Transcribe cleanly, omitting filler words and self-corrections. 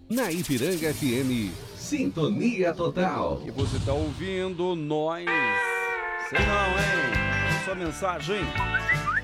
Na Ipiranga FM, Sintonia Total. E você tá ouvindo nós? Sei não, hein? Sua mensagem.